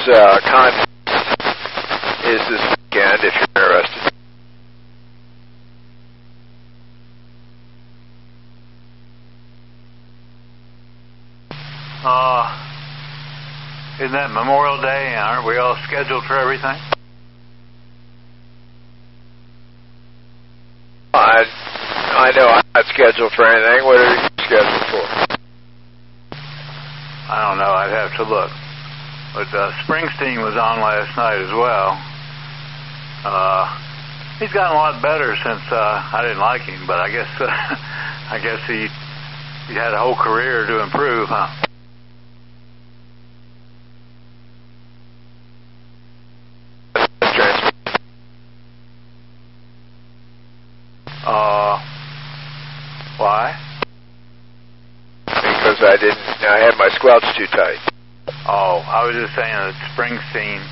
conference is this weekend, if you're interested. Isn't that Memorial Day? Aren't we all scheduled for everything? I know I'm not scheduled for anything. What are you scheduled for? I don't know. I'd have to look. But Springsteen was on last night as well. He's gotten a lot better since I didn't like him, but I guess he had a whole career to improve, huh? Why? Because I had my squelch too tight. Oh, I was just saying that Springsteen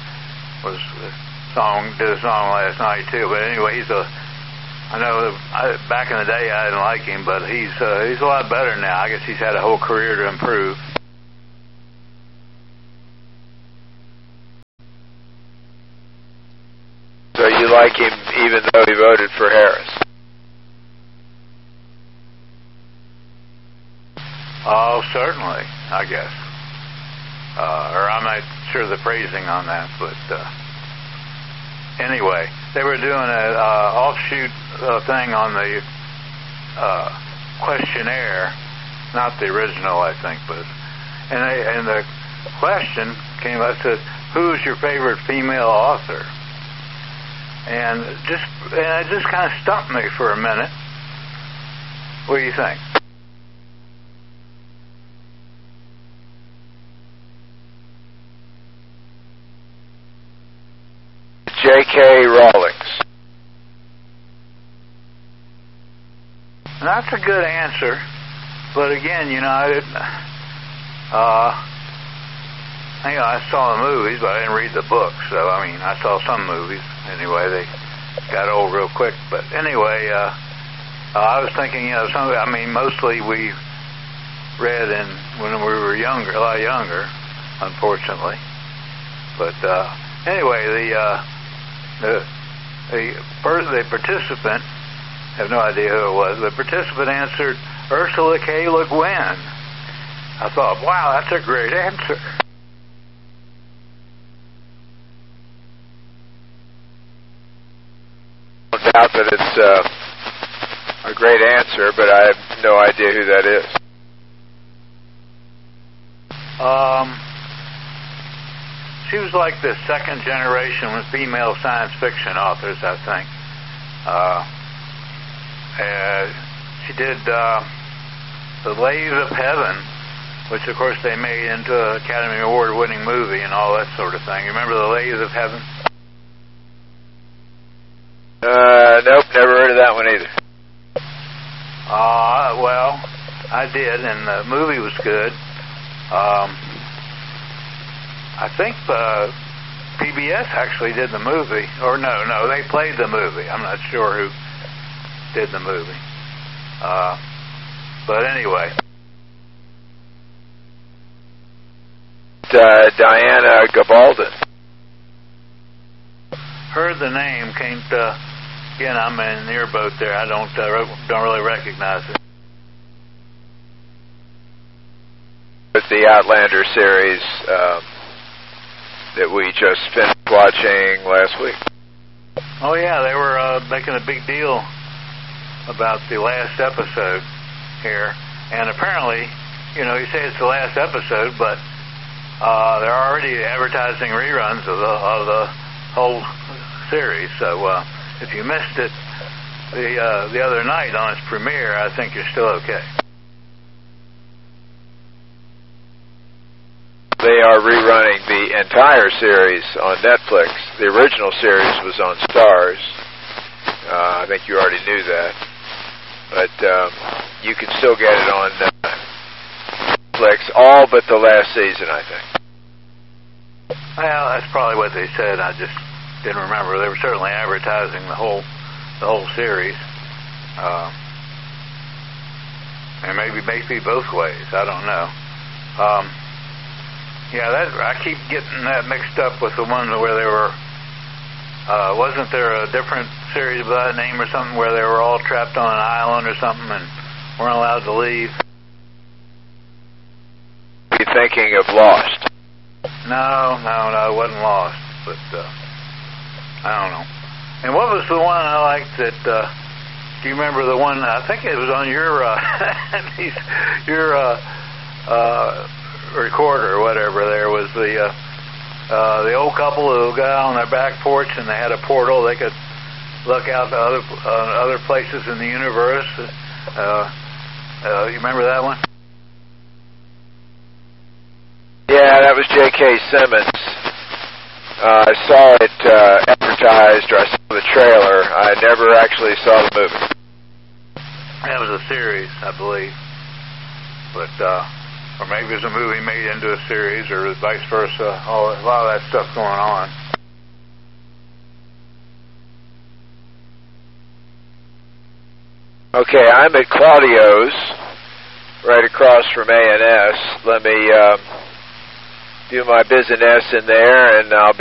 did a song last night too. But anyway, I know back in the day I didn't like him, but he's a lot better now. I guess he's had a whole career to improve. So you like him even though he voted for Harris? Oh, certainly, I guess. Or I'm not sure the phrasing on that, but anyway, they were doing an offshoot thing on the questionnaire, not the original, I think, but and the question came up, said, "Who's your favorite female author?" And it just kind of stumped me for a minute. What do you think? J.K. Rawlings. That's a good answer, but again, I saw the movies, but I didn't read the books. So I mean, I saw some movies. Anyway, they got old real quick. But anyway, I was thinking, mostly we read when we were younger, a lot younger, unfortunately. But anyway, the participant, I have no idea who it was, the participant answered Ursula K. Le Guin. I thought, wow, that's a great answer. No doubt that it's a great answer, but I have no idea who that is. She was like the second generation of female science fiction authors, I think. She did The Lays of Heaven, which, of course, they made into an Academy Award-winning movie and all that sort of thing. You remember The Lays of Heaven? Nope, never heard of that one either. Well, I did, and the movie was good. I think PBS actually did the movie. Or no, they played the movie. I'm not sure who did the movie. But anyway. Diana Gabaldon. Heard the name, can't, again, I'm in an airboat there. I don't really recognize it. With the Outlander series that we just finished watching last week. Oh yeah, they were making a big deal about the last episode here, and apparently, you say it's the last episode, but they're already advertising reruns of the whole series. So if you missed it the other night on its premiere, I think you're still okay. They are rerunning the entire series on Netflix. The original series was on Starz. I think you already knew that. But you can still get it on Netflix, all but the last season, I think. Well, that's probably what they said. I just didn't remember. They were certainly advertising the whole series. And maybe both ways. I don't know. Yeah, I keep getting that mixed up with the one where they were. Wasn't there a different series by that name or something where they were all trapped on an island or something and weren't allowed to leave? Are you thinking of Lost? No, it wasn't Lost, but I don't know. And what was the one I liked that? Do you remember the one? I think it was on your recorder or whatever. There was the old couple who got on their back porch and they had a portal. They could look out to other places in the universe. You remember that one? Yeah, that was J.K. Simmons. I saw it advertised, or I saw the trailer. I never actually saw the movie. That was a series, I believe. But, or maybe it was a movie made into a series, or vice versa. Oh, a lot of that stuff going on. Okay, I'm at Claudio's, right across from A&S. Let me do my business in there, and I'll be